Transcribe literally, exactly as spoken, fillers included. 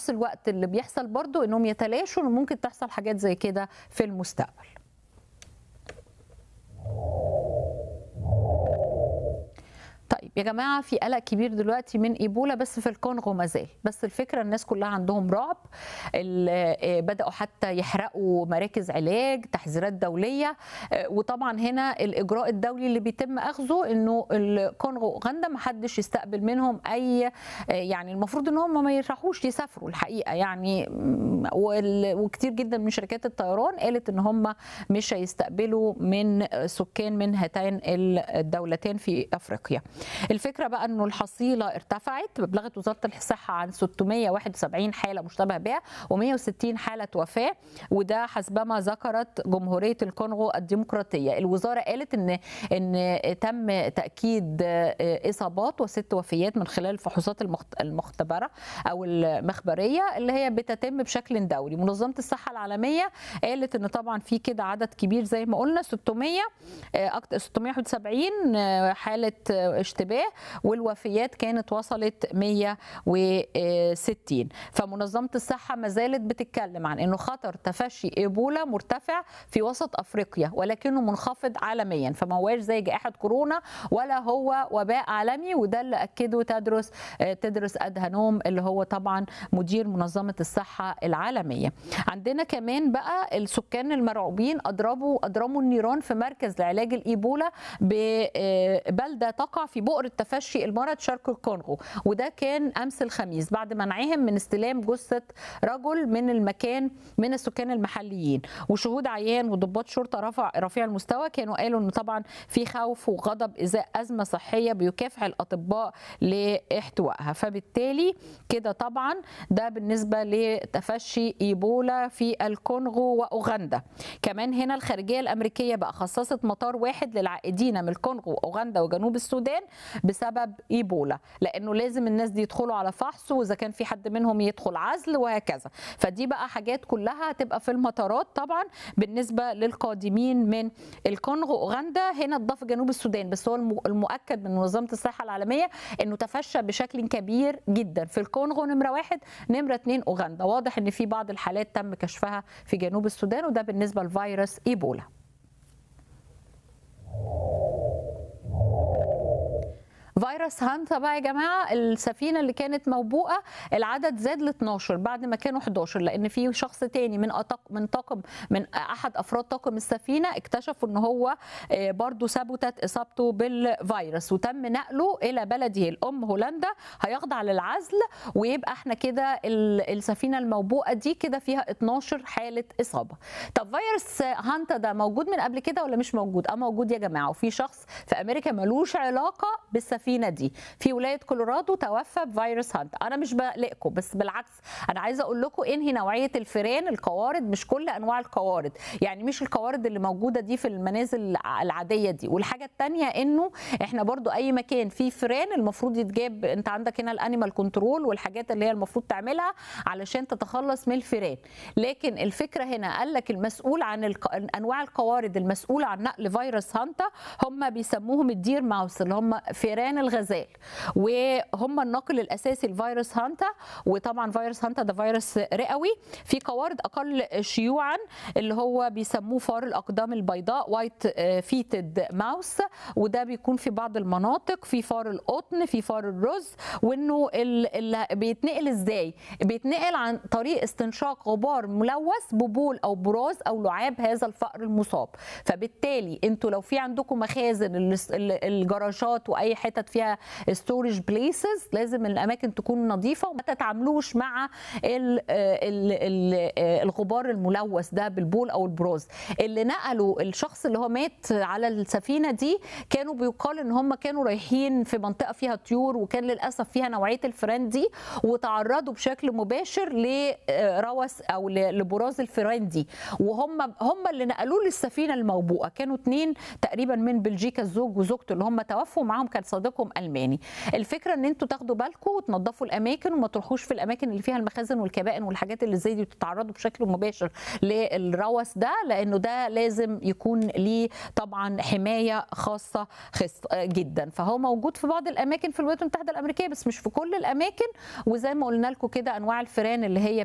نفس الوقت اللي بيحصل برضو انهم يتلاشوا ان ممكن تحصل حاجات زي كده في المستقبل. طيب يا جماعه في قلق كبير دلوقتي من ايبولا بس في الكونغو مازال، بس الفكره الناس كلها عندهم رعب، بداوا حتى يحرقوا مراكز علاج، تحذيرات دوليه، وطبعا هنا الاجراء الدولي اللي بيتم اخذه انه الكونغو واوغندا ما حدش يستقبل منهم اي، يعني المفروض ان هم ما يروحوش يسافروا الحقيقه يعني، وكتير جدا من شركات الطيران قالت ان هم مش هيستقبلوا من سكان من هاتين الدولتين في افريقيا. الفكره بقى انه الحصيله ارتفعت، بلغت وزاره الصحه عن ستمائة وواحد وسبعين حاله مشتبه بها ومائة وستين حاله وفاه، وده حسبما ذكرت جمهوريه الكونغو الديمقراطيه. الوزاره قالت ان ان تم تاكيد اصابات وست وفيات من خلال الفحوصات المختبره او المخبريه اللي هي بتتم بشكل دوري. منظمه الصحه العالميه قالت ان طبعا في كده عدد كبير زي ما قلنا ستمائة ستمائة وواحد وسبعين حاله اشتباه، والوفيات كانت وصلت مائة وستين. فمنظمه الصحه ما زالت بتتكلم عن انه خطر تفشي ايبولا مرتفع في وسط افريقيا ولكنه منخفض عالميا، فما هواش زي جائحه كورونا ولا هو وباء عالمي، وده اللي اكده تدرس تدرس ادهانوم اللي هو طبعا مدير منظمه الصحه العالميه. عندنا كمان بقى السكان المرعوبين اضربوا اضرموا النيران في مركز لعلاج الايبولا ببلده تقع في بؤر تفشي المرض شرق الكونغو، وده كان امس الخميس بعد منعهم من استلام جثه رجل من المكان من السكان المحليين. وشهود عيان وضباط شرطه رفع رفيع المستوى كانوا قالوا انه طبعا في خوف وغضب ازاء ازمه صحيه بيكافح الاطباء لاحتوائها، فبالتالي كده طبعا ده بالنسبه لتفشي ايبولا في الكونغو واوغندا. كمان هنا الخارجيه الامريكيه بقى خصصت مطار واحد للعائدين من الكونغو واوغندا وجنوب السودان بسبب ايبولا، لانه لازم الناس دي يدخلوا على فحص، واذا كان في حد منهم يدخل عزل وهكذا. فدي بقى حاجات كلها هتبقى في المطارات طبعا بالنسبه للقادمين من الكونغو واوغندا. هنا اتضاف جنوب السودان، بس هو المؤكد من منظمه الصحه العالميه انه تفشى بشكل كبير جدا في الكونغو نمره واحد، نمره اثنين اوغندا. واضح ان في بعض الحالات تم كشفها في جنوب السودان، وده بالنسبه لفيروس ايبولا. فيروس هانتا بقى يا جماعه، السفينه اللي كانت موبوءه العدد زاد ل اثناشر بعد ما كانوا احداشر، لان في شخص تاني من من طاقم من احد افراد طاقم السفينه اكتشفوا ان هو برضو ثبتت اصابته بالفيروس، وتم نقله الى بلده الام هولندا، هيخضع للعزل، ويبقى احنا كده السفينه الموبوءه دي كده فيها اثناشر حاله اصابه. طب فيروس هانتا ده موجود من قبل كده ولا مش موجود؟ اه موجود يا جماعه، وفي شخص في امريكا ملوش علاقه بالسفينه دي في ولايه كولورادو توفى بفيروس هانتا. انا مش بقلقكم، بس بالعكس انا عايزه اقول لكم انهي نوعيه الفئران، القوارض، مش كل انواع القوارض، يعني مش القوارض اللي موجوده دي في المنازل العاديه دي. والحاجه الثانيه انه احنا برضو اي مكان فيه فئران المفروض يتجاب، انت عندك هنا الانيمال كنترول والحاجات اللي هي المفروض تعملها علشان تتخلص من الفئران. لكن الفكره هنا قال لك المسؤول عن الق... انواع القوارض المسؤوله عن نقل فيروس هانتا هم بيسموهم الدير ماوس، اللي هم فئران الغزال، وهم الناقل الاساسي لفيروس هانتا. وطبعا فيروس هانتا ده فيروس رئوي. في قوارض اقل شيوعا اللي هو بيسموه فار الاقدام البيضاء، وايت فيتد ماوس، وده بيكون في بعض المناطق. في فار القطن، في فار الرز. وانه اللي بيتنقل ازاي؟ بيتنقل عن طريق استنشاق غبار ملوث ببول او براز او لعاب هذا الفأر المصاب. فبالتالي انتوا لو في عندكم مخازن الجراجات واي حتت فيها ستورج بليسز لازم الاماكن تكون نظيفه، وما تتعاملوش مع ال ال ال الغبار الملوث ده بالبول او البروز. اللي نقلوا الشخص اللي هو مات على السفينه دي كانوا بيقال ان هم كانوا رايحين في منطقه فيها طيور، وكان للاسف فيها نوعيه الفئران دي، وتعرضوا بشكل مباشر لروث او لبراز الفئران دي، وهم هم اللي نقلوه للسفينه الموبوءه. كانوا اثنين تقريبا من بلجيكا، الزوج وزوجته اللي هم توفوا، معاهم كان صديقهم لكم الماني. الفكره ان انتوا تاخدوا بالكم وتنظفوا الاماكن وما تروحوش في الاماكن اللي فيها المخازن والكبائن والحاجات اللي زي دي وتتعرضوا بشكل مباشر للروث ده، لانه ده لازم يكون ليه طبعا حمايه خاصه خاص جدا. فهو موجود في بعض الاماكن في الولايات المتحده الامريكيه بس مش في كل الاماكن. وزي ما قلنا لكم كده انواع الفئران اللي هي